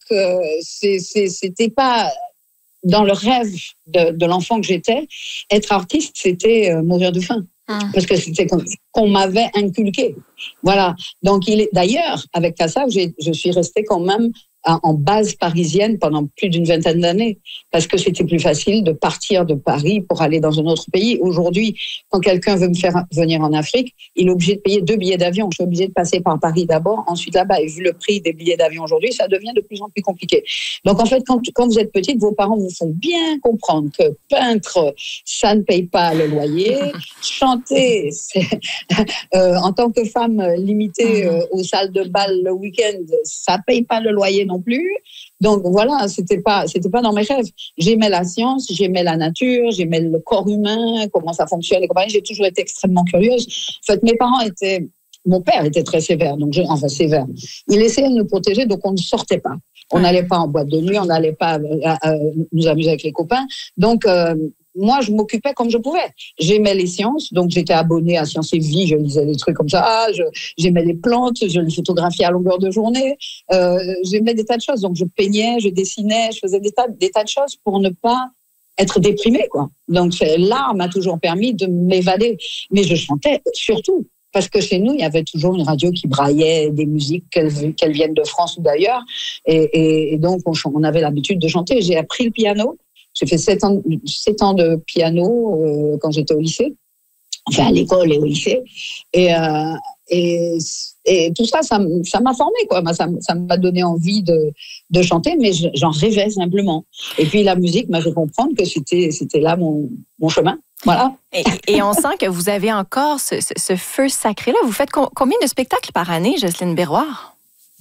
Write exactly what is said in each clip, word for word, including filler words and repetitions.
euh, c'est, c'est, c'était pas dans le rêve de, de l'enfant que j'étais. Être artiste, c'était euh, mourir de faim. Hum. Parce que c'était comme, qu'on m'avait inculqué. Voilà. Donc, il est, d'ailleurs, avec Kassav, j'ai, je suis restée quand même en base parisienne pendant plus d'une vingtaine d'années, parce que c'était plus facile de partir de Paris pour aller dans un autre pays. Aujourd'hui, quand quelqu'un veut me faire venir en Afrique, il est obligé de payer deux billets d'avion. Je suis obligée de passer par Paris d'abord, ensuite là-bas. Et vu le prix des billets d'avion aujourd'hui, ça devient de plus en plus compliqué. Donc en fait, quand, quand vous êtes petite, vos parents vous font bien comprendre que peintre, ça ne paye pas le loyer. Chanter, c'est, euh, en tant que femme limitée euh, aux salles de bal le week-end, ça paye pas le loyer non plus. Donc voilà, c'était pas, c'était pas dans mes rêves. J'aimais la science, j'aimais la nature, j'aimais le corps humain, comment ça fonctionne et compagnie. J'ai toujours été extrêmement curieuse. En fait, mes parents étaient, mon père était très sévère, donc je, enfin sévère. Il essayait de nous protéger, donc on ne sortait pas. On n'allait pas en boîte de nuit, on n'allait pas euh, euh, nous amuser avec les copains. Donc euh, moi, je m'occupais comme je pouvais. J'aimais les sciences, donc j'étais abonnée à Sciences et Vie, je lisais des trucs comme ça. Je, j'aimais les plantes, je les photographiais à longueur de journée. Euh, j'aimais des tas de choses, donc je peignais, je dessinais, je faisais des tas, des tas de choses pour ne pas être déprimée, quoi. Donc l'art m'a toujours permis de m'évader. Mais je chantais surtout. Parce que chez nous, il y avait toujours une radio qui braillait des musiques, qu'elles, qu'elles viennent de France ou d'ailleurs. Et, et, et donc, on, on avait l'habitude de chanter. J'ai appris le piano. J'ai fait sept ans, sept ans de piano euh, quand j'étais au lycée. Enfin, à l'école et au lycée. Et, euh, et, et tout ça, ça, ça m'a formée, quoi. Ça, ça m'a donné envie de, de chanter, mais j'en rêvais simplement. Et puis, la musique m'a fait comprendre que c'était, c'était là mon, mon chemin. Voilà. Et, et on sent que vous avez encore ce, ce, ce feu sacré-là. Vous faites co- combien de spectacles par année, Jocelyne Berroir?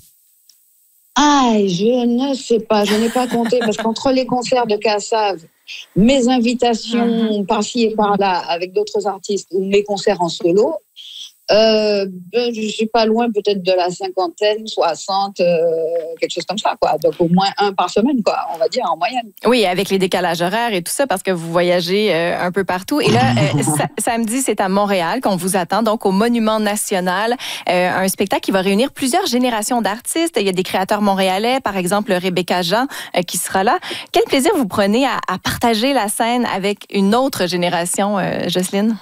Ah, je ne sais pas, je n'ai pas compté, parce qu'entre les concerts de Kassav, mes invitations mm-hmm. par-ci et par-là avec d'autres artistes, ou mes concerts en solo, euh, ben, je suis pas loin peut-être de la cinquantaine, soixante, euh, quelque chose comme ça, quoi. Donc au moins un par semaine, quoi, on va dire en moyenne. Oui, avec les décalages horaires et tout ça, parce que vous voyagez euh, un peu partout. Et là, euh, sa- samedi, c'est à Montréal qu'on vous attend, donc au Monument National, euh, un spectacle qui va réunir plusieurs générations d'artistes. Il y a des créateurs montréalais, par exemple Rebecca Jean, euh, qui sera là. Quel plaisir vous prenez à, à partager la scène avec une autre génération, euh, Jocelyne?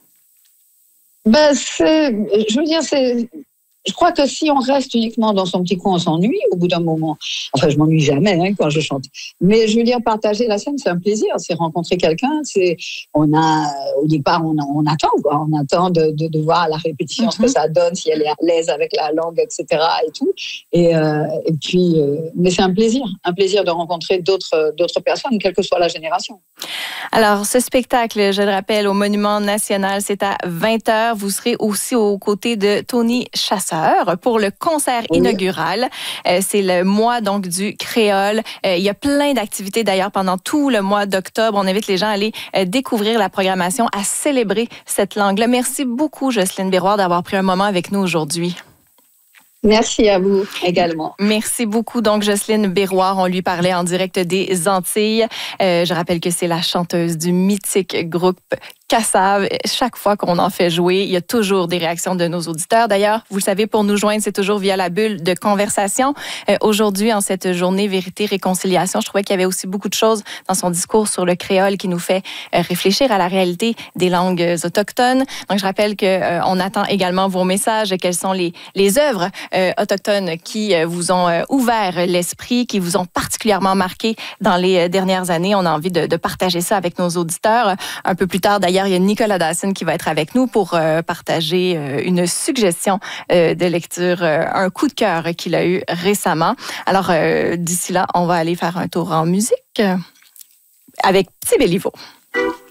Ben, c'est, je veux dire, c'est, je crois que si on reste uniquement dans son petit coin, on s'ennuie au bout d'un moment. Enfin, je m'ennuie jamais hein, quand je chante. Mais je veux dire, partager la scène, c'est un plaisir. C'est rencontrer quelqu'un. C'est, on a, au départ, on, on attend, quoi. On attend de, de, de voir à la répétition mm-hmm. ce que ça donne, si elle est à l'aise avec la langue, et cetera. Et tout. Et, euh, et puis, euh, mais c'est un plaisir, un plaisir de rencontrer d'autres, d'autres personnes, quelle que soit la génération. Alors, ce spectacle, je le rappelle, au Monument National, c'est à vingt heures. Vous serez aussi aux côtés de Tony Chasseur pour le concert oui. inaugural. Euh, c'est le mois donc du créole. Euh, il y a plein d'activités d'ailleurs pendant tout le mois d'octobre. On invite les gens à aller euh, découvrir la programmation, à célébrer cette langue-là. Merci beaucoup, Jocelyne Berroir, d'avoir pris un moment avec nous aujourd'hui. Merci à vous également. Merci beaucoup. Donc, Jocelyne Berroir, on lui parlait en direct des Antilles. Euh, je rappelle que c'est la chanteuse du mythique groupe Kassav. Chaque fois qu'on en fait jouer, il y a toujours des réactions de nos auditeurs. D'ailleurs, vous le savez, pour nous joindre, c'est toujours via la bulle de conversation. Euh, aujourd'hui, en cette journée Vérité, Réconciliation, je trouvais qu'il y avait aussi beaucoup de choses dans son discours sur le créole qui nous fait euh, réfléchir à la réalité des langues autochtones. Donc, je rappelle qu'on euh, attend également vos messages. Quelles sont les, les œuvres euh, autochtones qui euh, vous ont euh, ouvert l'esprit, qui vous ont particulièrement marqué dans les euh, dernières années? On a envie de, de partager ça avec nos auditeurs. Un peu plus tard, d'ailleurs, il y a Nicolas Dawson qui va être avec nous pour euh, partager euh, une suggestion euh, de lecture, euh, un coup de cœur qu'il a eu récemment. Alors, euh, d'ici là, on va aller faire un tour en musique euh, avec Petit Béliveau.